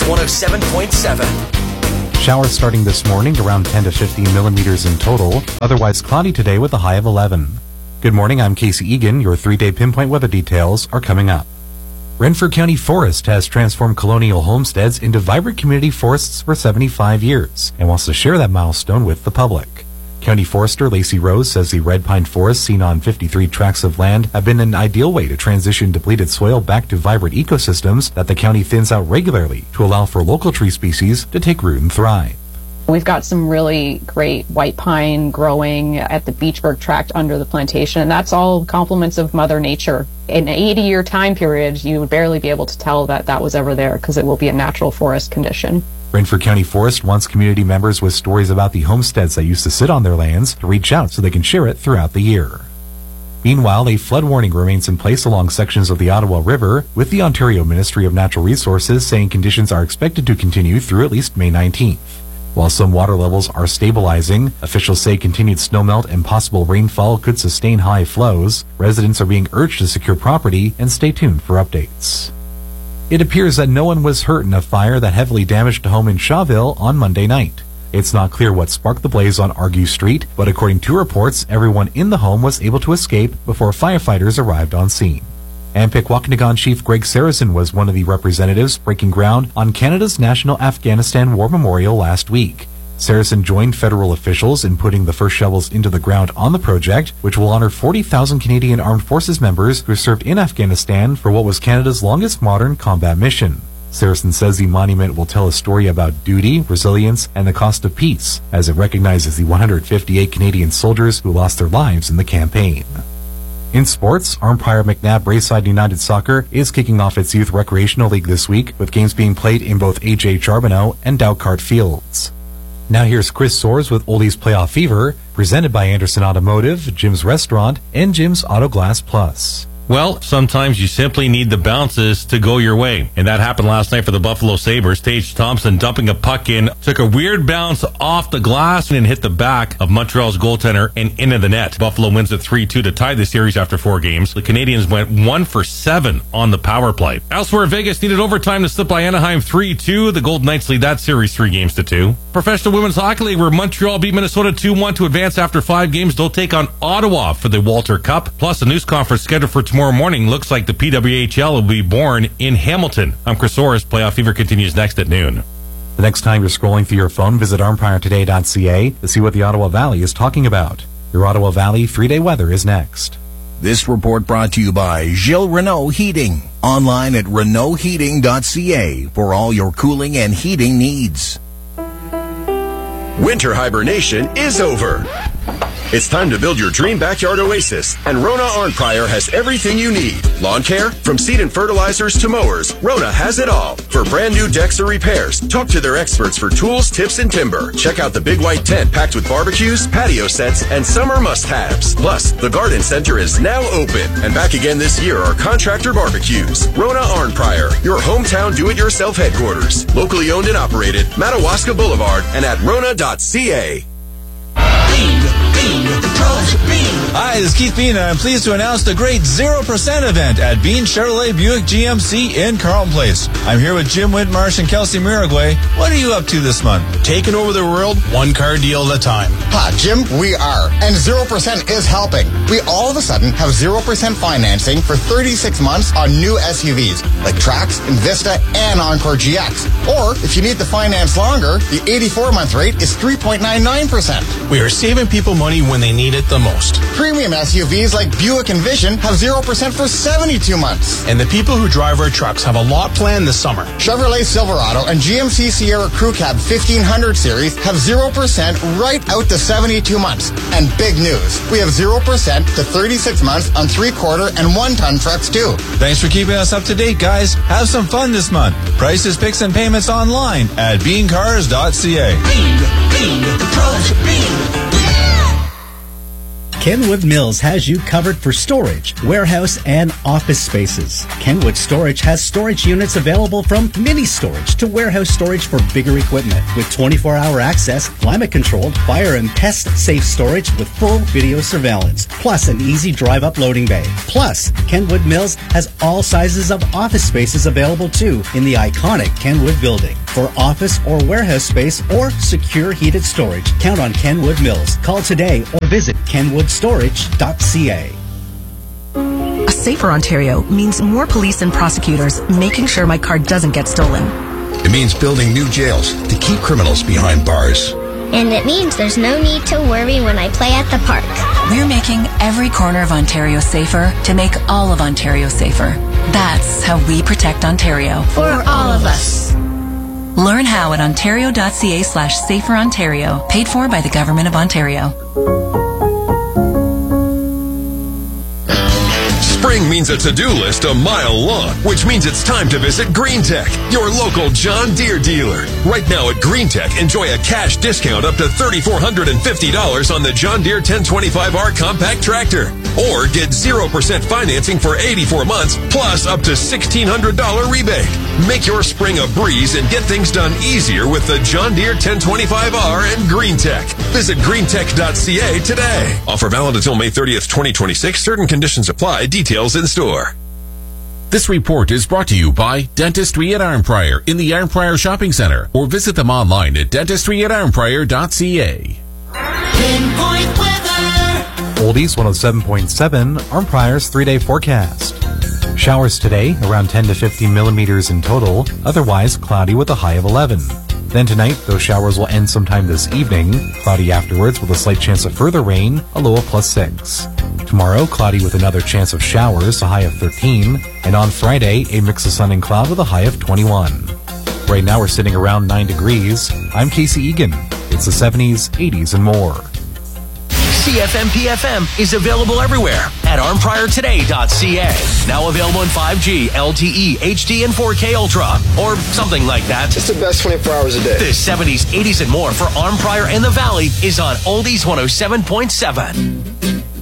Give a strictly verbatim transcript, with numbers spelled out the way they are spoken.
one oh seven point seven. Showers starting this morning, around ten to fifteen millimeters in total. Otherwise cloudy today with a high of eleven. Good morning, I'm Casey Egan. Your three-day pinpoint weather details are coming up. Renfrew County Forest has transformed colonial homesteads into vibrant community forests for seventy-five years and wants to share that milestone with the public. County Forester Lacey Rose says the red pine forests seen on fifty-three tracts of land have been an ideal way to transition depleted soil back to vibrant ecosystems that the county thins out regularly to allow for local tree species to take root and thrive. We've got some really great white pine growing at the Beechburg tract under the plantation, and that's all compliments of Mother Nature. In an eighty-year time period, you would barely be able to tell that that was ever there because it will be a natural forest condition. Renfrew County Forest wants community members with stories about the homesteads that used to sit on their lands to reach out so they can share it throughout the year. Meanwhile, a flood warning remains in place along sections of the Ottawa River, with the Ontario Ministry of Natural Resources saying conditions are expected to continue through at least May nineteenth. While some water levels are stabilizing, officials say continued snowmelt and possible rainfall could sustain high flows. Residents are being urged to secure property and stay tuned for updates. It appears that no one was hurt in a fire that heavily damaged a home in Shawville on Monday night. It's not clear what sparked the blaze on Argue Street, but according to reports, everyone in the home was able to escape before firefighters arrived on scene. And Pikwakanagan Chief Greg Saracen was one of the representatives breaking ground on Canada's National Afghanistan War Memorial last week. Saracen joined federal officials in putting the first shovels into the ground on the project, which will honor forty thousand Canadian Armed Forces members who served in Afghanistan for what was Canada's longest modern combat mission. Saracen says the monument will tell a story about duty, resilience, and the cost of peace, as it recognizes the one hundred fifty-eight Canadian soldiers who lost their lives in the campaign. In sports, Armpire McNabb Braeside United Soccer is kicking off its Youth Recreational League this week, with games being played in both A J Charbonneau and Dowcart Fields. Now here's Chris Soares with Oldies Playoff Fever, presented by Anderson Automotive, Jim's Restaurant, and Jim's Auto Glass Plus. Well, sometimes you simply need the bounces to go your way. And that happened last night for the Buffalo Sabres. Tage Thompson dumping a puck in, took a weird bounce off the glass and hit the back of Montreal's goaltender and into the net. Buffalo wins it three two to tie the series after four games. The Canadians went one for seven on the power play. Elsewhere, Vegas needed overtime to slip by Anaheim three two. The Golden Knights lead that series three games to two. Professional Women's Hockey League, where Montreal beat Minnesota two one to advance after five games. They'll take on Ottawa for the Walter Cup. Plus, a news conference scheduled for tomorrow morning. Looks like the P W H L will be born in Hamilton. I'm Chris Soares. Playoff Fever continues next at noon. The next time you're scrolling through your phone, visit armpire today dot c a to see what the Ottawa Valley is talking about. Your Ottawa Valley three-day weather is next. This report brought to you by Gilles Renault Heating. Online at renault heating dot c a for all your cooling and heating needs. Winter hibernation is over. It's time to build your dream backyard oasis, and Rona Arnprior has everything you need. Lawn care, from seed and fertilizers to mowers, Rona has it all. For brand new decks or repairs, talk to their experts for tools, tips, and timber. Check out the big white tent packed with barbecues, patio sets, and summer must-haves. Plus, the garden center is now open, and back again this year are contractor barbecues. Rona Arnprior, your hometown do-it-yourself headquarters. Locally owned and operated, Madawaska Boulevard, and at rona dot c a. Hi, this is Keith Bean, and I'm pleased to announce the great zero percent event at Bean Chevrolet Buick G M C in Carlton Place. I'm here with Jim Whitmarsh and Kelsey Miragway. What are you up to this month? Taking over the world, one car deal at a time. Ha, Jim, we are. And zero percent is helping. We all of a sudden have zero percent financing for thirty-six months on new S U Vs, like Trax, Invista, and Encore G X. Or, if you need to finance longer, the eighty-four month rate is three point nine nine percent. We are saving people money when they need it the most. Premium S U Vs like Buick Envision have zero percent for seventy-two months. And the people who drive our trucks have a lot planned this summer. Chevrolet Silverado and G M C Sierra Crew Cab fifteen hundred series have zero percent right out to seventy-two months. And big news, we have zero percent to thirty-six months on three-quarter and one-ton trucks too. Thanks for keeping us up to date, guys. Have some fun this month. Prices, picks, and payments online at bean cars dot c a. Bean, Bean, the pros, Bean. Kenwood Mills has you covered for storage, warehouse, and office spaces. Kenwood Storage has storage units available from mini storage to warehouse storage for bigger equipment with twenty-four hour access, climate-controlled, fire and pest-safe storage with full video surveillance, plus an easy drive-up loading bay. Plus, Kenwood Mills has all sizes of office spaces available too in the iconic Kenwood building. For office or warehouse space or secure heated storage, count on Kenwood Mills. Call today or visit kenwood storage dot c a. A safer Ontario means more police and prosecutors making sure my car doesn't get stolen. It means building new jails to keep criminals behind bars. And it means there's no need to worry when I play at the park. We're making every corner of Ontario safer to make all of Ontario safer. That's how we protect Ontario. For all of us. Learn how at ontario.ca slash safer Ontario. Paid for by the Government of Ontario. Spring means a to-do list a mile long, which means it's time to visit GreenTech, your local John Deere dealer. Right now at GreenTech, enjoy a cash discount up to three thousand four hundred fifty dollars on the John Deere ten twenty-five R compact tractor. Or get zero percent financing for eighty-four months, plus up to sixteen hundred dollars rebate. Make your spring a breeze and get things done easier with the John Deere ten twenty-five R and GreenTech. Visit greentech dot c a today. Offer valid until May thirtieth, twenty twenty-six. Certain conditions apply. Details in store. This report is brought to you by Dentistry at Arnprior in the Arnprior Shopping Centre, or visit them online at dentistry at arnprior dot c a. Pinpoint weather. Oldies one oh seven point seven, Arnprior's three-day forecast. Showers today, around ten to fifteen millimeters in total, otherwise cloudy with a high of eleven. Then tonight, those showers will end sometime this evening, cloudy afterwards with a slight chance of further rain, a low of plus six. Tomorrow, cloudy with another chance of showers, a high of thirteen, and on Friday, a mix of sun and cloud with a high of twenty-one. Right now, we're sitting around nine degrees. I'm Casey Egan. It's the seventies, eighties, and more. C F M P F M is available everywhere at arnprior today dot c a. Now available in five G, L T E, H D, and four K Ultra, or something like that. It's the best twenty-four hours a day. The seventies, eighties, and more for Arnprior and the Valley is on Oldies one oh seven point seven.